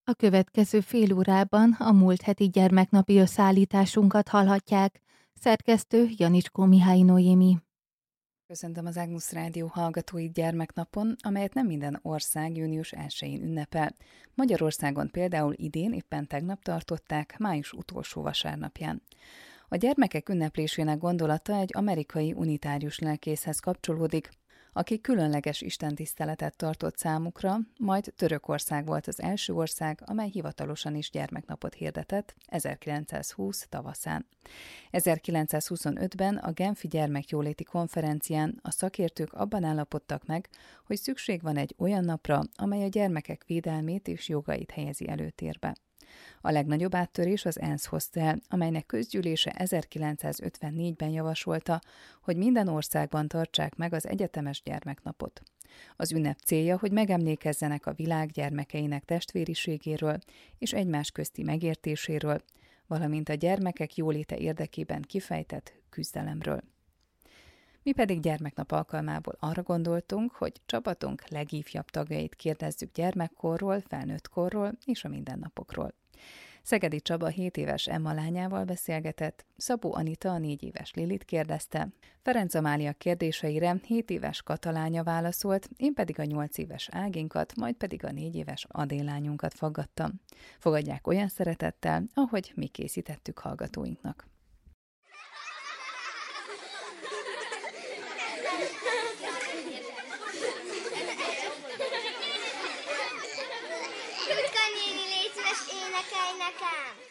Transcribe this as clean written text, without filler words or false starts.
A következő fél órában a múlt heti gyermeknapi összeállításunkat hallhatják. Szerkesztő Janicskó Mihály Noémi. Köszöntöm az Ágnusz Rádió hallgatóit gyermeknapon, amelyet nem minden ország június 1-én ünnepel. Magyarországon például idén éppen tegnap tartották, május utolsó vasárnapján. A gyermekek ünneplésének gondolata egy amerikai unitárius lelkészhez kapcsolódik, aki különleges istentiszteletet tartott számukra, majd Törökország volt az első ország, amely hivatalosan is gyermeknapot hirdetett 1920 tavaszán. 1925-ben a Genfi Gyermekjóléti Konferencián a szakértők abban állapodtak meg, hogy szükség van egy olyan napra, amely a gyermekek védelmét és jogait helyezi előtérbe. A legnagyobb áttörés az ENSZ hozta el, amelynek közgyűlése 1954-ben javasolta, hogy minden országban tartsák meg az egyetemes gyermeknapot. Az ünnep célja, hogy megemlékezzenek a világ gyermekeinek testvériségéről és egymás közti megértéséről, valamint a gyermekek jóléte érdekében kifejtett küzdelemről. Mi pedig gyermeknap alkalmából arra gondoltunk, hogy csapatunk legifjabb tagjait kérdezzük gyermekkorról, felnőttkorról és a mindennapokról. Szegedi Csaba 7 éves Emma lányával beszélgetett, Szabó Anita a 4 éves Lilit kérdezte, Ferenc Amália kérdéseire 7 éves Kata lánya válaszolt, én pedig a 8 éves Áginkat, majd pedig a 4 éves Adél lányunkat faggattam. Fogadják olyan szeretettel, ahogy mi készítettük hallgatóinknak. Tutka néni, légy szíves, énekelj nekem!